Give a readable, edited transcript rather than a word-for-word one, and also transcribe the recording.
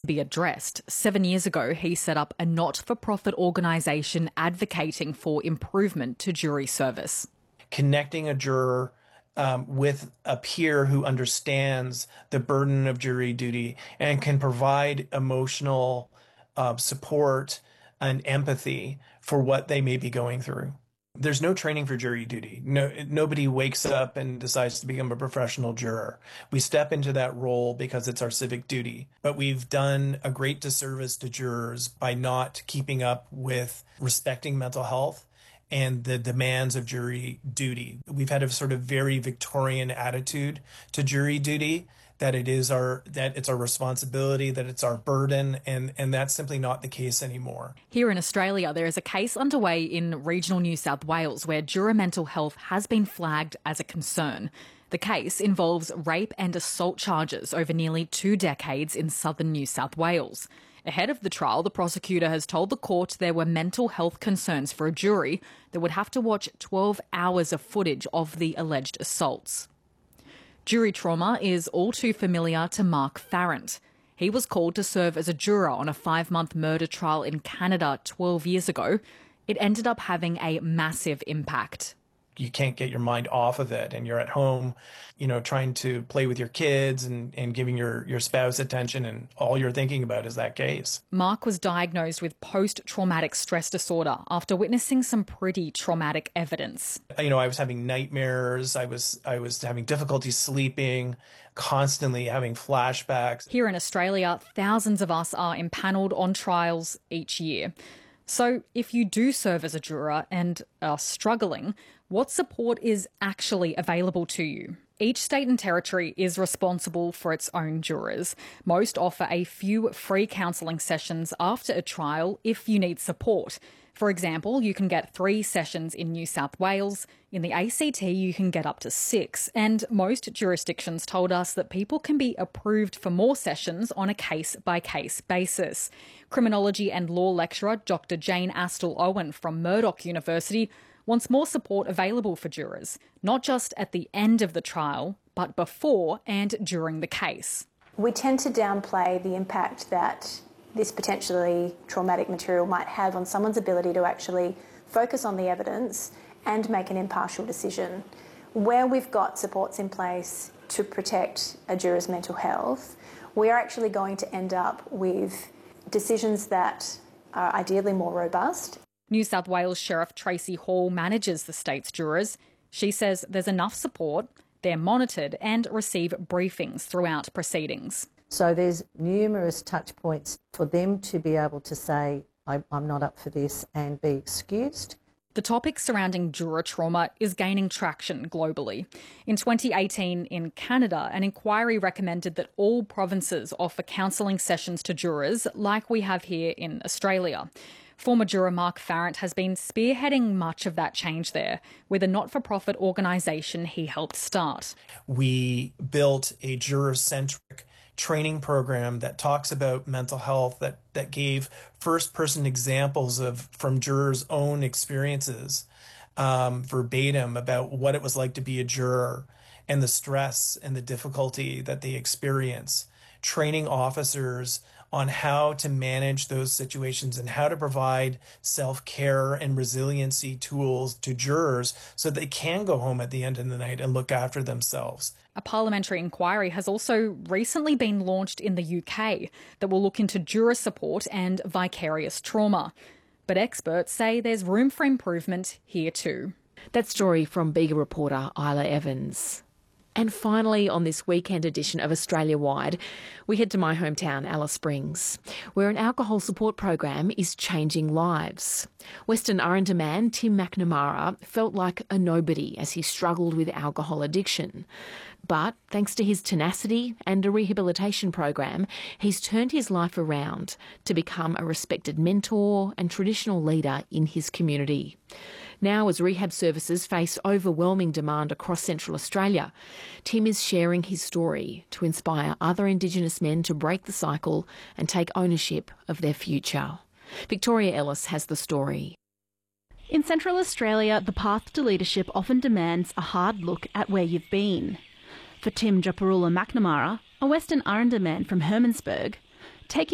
be addressed. 7 years ago, he set up a not-for-profit organisation advocating for improvement to jury service. Connecting a juror with a peer who understands the burden of jury duty and can provide emotional support and empathy for what they may be going through. There's no training for jury duty. Nobody wakes up and decides to become a professional juror. We step into that role because it's our civic duty. But we've done a great disservice to jurors by not keeping up with respecting mental health and the demands of jury duty. We've had a sort of very Victorian attitude to jury duty, that it's our responsibility, that it's our burden, and that's simply not the case anymore. Here in Australia, there is a case underway in regional New South Wales where juror mental health has been flagged as a concern. The case involves rape and assault charges over nearly 2 decades in southern New South Wales. Ahead of the trial, the prosecutor has told the court there were mental health concerns for a jury that would have to watch 12 hours of footage of the alleged assaults. Jury trauma is all too familiar to Mark Farrant. He was called to serve as a juror on a 5-month murder trial in Canada 12 years ago. It ended up having a massive impact. You can't get your mind off of it, and you're at home, trying to play with your kids and giving your spouse attention, and all you're thinking about is that case. Mark was diagnosed with post-traumatic stress disorder after witnessing some pretty traumatic evidence. I was having nightmares. I was having difficulty sleeping, constantly having flashbacks. Here in Australia, thousands of us are impanelled on trials each year. So if you do serve as a juror and are struggling, what support is actually available to you? Each state and territory is responsible for its own jurors. Most offer a few free counselling sessions after a trial if you need support. For example, you can get 3 sessions in New South Wales. In the ACT, you can get up to 6. And most jurisdictions told us that people can be approved for more sessions on a case-by-case basis. Criminology and law lecturer Dr. Jane Astle-Owen from Murdoch University wants more support available for jurors, not just at the end of the trial, but before and during the case. We tend to downplay the impact that this potentially traumatic material might have on someone's ability to actually focus on the evidence and make an impartial decision. Where we've got supports in place to protect a juror's mental health, we are actually going to end up with decisions that are ideally more robust. New South Wales Sheriff Tracy Hall manages the state's jurors. She says there's enough support, they're monitored and receive briefings throughout proceedings. So there's numerous touch points for them to be able to say, I'm not up for this, and be excused. The topic surrounding juror trauma is gaining traction globally. In 2018 in Canada, an inquiry recommended that all provinces offer counselling sessions to jurors like we have here in Australia. Former juror Mark Farrant has been spearheading much of that change there with a not-for-profit organisation he helped start. We built a juror-centric training program that talks about mental health, that gave first-person examples from jurors' own experiences, verbatim, about what it was like to be a juror and the stress and the difficulty that they experience, training officers on how to manage those situations and how to provide self-care and resiliency tools to jurors so they can go home at the end of the night and look after themselves. A parliamentary inquiry has also recently been launched in the UK that will look into juror support and vicarious trauma. But experts say there's room for improvement here too. That story from Bega reporter Isla Evans. And finally, on this weekend edition of Australia Wide, we head to my hometown, Alice Springs, where an alcohol support program is changing lives. Western Arrernte man Tim McNamara felt like a nobody as he struggled with alcohol addiction. But thanks to his tenacity and a rehabilitation program, he's turned his life around to become a respected mentor and traditional leader in his community. Now, as rehab services face overwhelming demand across Central Australia, Tim is sharing his story to inspire other Indigenous men to break the cycle and take ownership of their future. Victoria Ellis has the story. In Central Australia, the path to leadership often demands a hard look at where you've been. For Tim Japarula McNamara, a Western Arrernte man from Hermannsburg, taking